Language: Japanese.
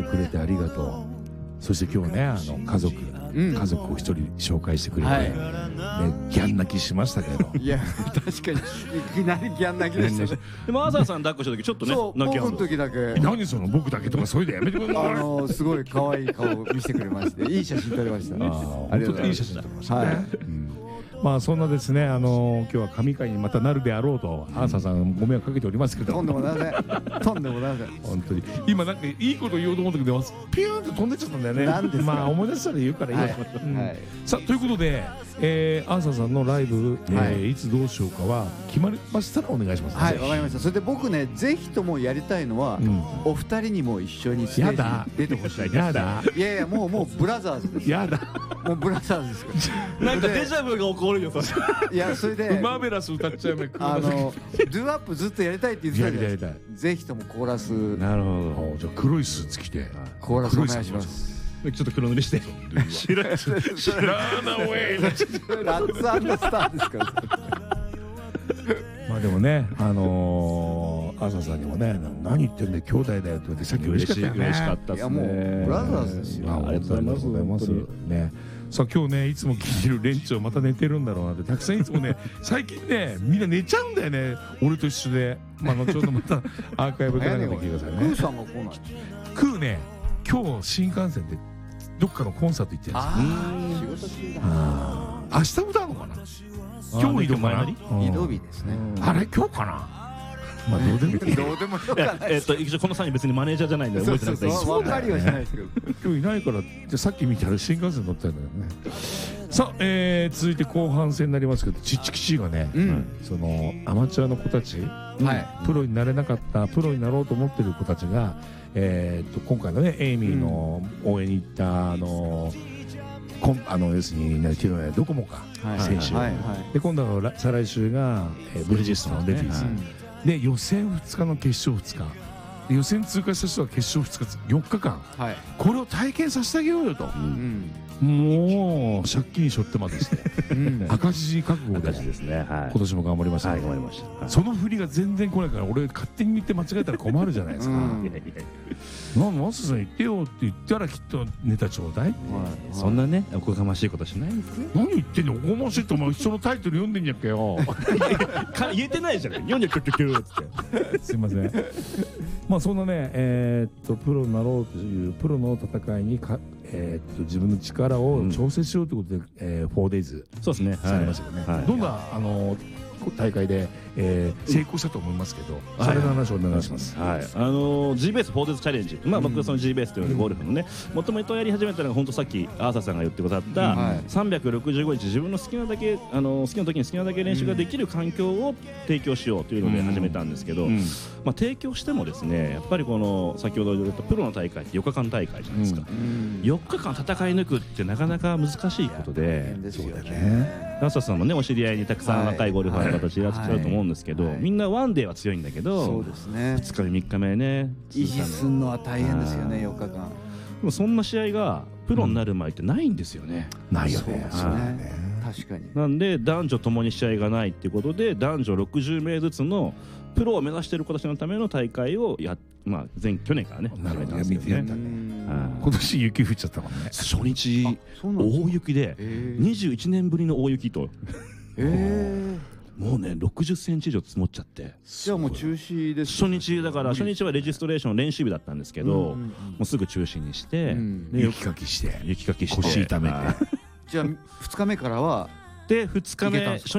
てくれてありがとう。そして今日ね家族を一人紹介してくれて、ね、ギャン泣きしましたけどいや確かにいきなりギャン泣きでしたね。 でも朝さん抱っこした時ちょっとねそう泣き僕の時だけ何その僕だけとかそういうのやめてください。 すごい可愛い顔を見せてくれましていい写真撮れました。 本当にいい写真撮れましたね。 はいまあそんなですね今日は神回にまたなるであろうとアーサーさんご迷惑かけておりますけど、 とんでもないとんでもない本当に今なんかいいこと言おうと思ったけどピューンって飛んでっちゃったんだよね。 なんですか。 まあ思い出したら言うからいいよ。 はいさあということでアーサーさんのライブいつどうしようかは決まりましたらお願いします。 はいわかりました。それで僕ねぜひともやりたいのはお二人にも一緒にステージに出てほしい。 やだいやいやもうブラザーズです。 やだもうブラザーズですから。 なんかデジャブが起こるよそれ。 いやそれでマーベラス歌っちゃうめドゥアップずっとやりたいって言ってたじゃないですか。ぜひともコーラスなるほど。じゃあ黒いスーツ着てコーラスお願いします。 ちょっと黒塗りして知らなウェイラッツ&スターですからまあでもねアーサーさんにもね何言ってんだよ兄弟だよって言われてさっき嬉しかったよね。 嬉しかったですね。 いやもうブラザーズですよ。 ありがとうございますね。さあ今日ねいつも聞いてる連中また寝てるんだろうなってたくさんいつもね最近ねみんな寝ちゃうんだよね俺と一緒で。まあ後ほどまたアーカイブから聞いてくださいね。 クーさんが来ない。 クーね今日新幹線でどっかのコンサート行ってるんですよ。 仕事中だ。 明日歌うのかな。今日移動かな。 移動日ですね。 あれ今日かな。まあどうでもいい。 どうでもよかない。 一応この3人別にマネージャーじゃないんで覚えてなくていい。 分かりはしないですけど。 今日いないからじゃあさっき見たら新幹線乗ったんだよね。さあ続いて後半戦になりますけどチッチキチがねそのアマチュアの子たちプロになれなかったプロになろうと思ってる子たちが今回のねエイミーの応援に行った要するに昨日ねドコモか選手で今度は再来週がブリヂストンのレディースで予選2日の決勝2日予選通過した人は決勝2日4日間これを体験させてあげようよともう借金背負ってまでして赤字覚悟でですね。 今年も頑張りました。 頑張りました。 その振りが全然来ないから俺勝手に言って間違えたら困るじゃないですか。マスさん言ってよって言ったらきっとネタちょうだい。 そんなねおこがましいことしないですよ。 何言ってんのおこがましいってお前人のタイトル読んでんじゃんけよ。 言えてないじゃん。読んでくってくるって。 すいません。まあそんなねプロになろうというプロの戦いに自分の力を調整しようということで4days そうですねされましたよね。どんな大会で成功したと思いますけどそれの話をお願いします。 G ベース 4days チャレンジ僕はその G ベースというゴルフのねもともとやり始めたのが本当さっきアーサーさんが言ってくださった365日自分の好きなだけ好きな時に好きなだけ練習ができる環境を提供しようというので始めたんですけど提供してもですねやっぱりこの先ほど言ったプロの大会って4日間大会じゃないですか。4日間戦い抜くってなかなか難しいことでアーサーさんもねお知り合いにたくさん若いゴルファーの方いらっしゃると思うんですけどみんなワンデーは強いんだけど2日目3日目ね維持するのは大変ですよね4日間。 でもそんな試合がプロになる前ってないんですよね。 ないよね。 確かに。 なんで男女ともに試合がないっていうことで男女60名ずつのプロを目指している子たちのための大会を去年からね始めたんですよね。 今年雪降っちゃったもんね。 初日大雪で21年ぶりの大雪ともうね60センチ以上積もっちゃって。 じゃあもう中止です。 初日だから初日はレジストレーション練習日だったんですけどもうすぐ中止にして雪かきして腰痛めてじゃあ2日目からはで2日目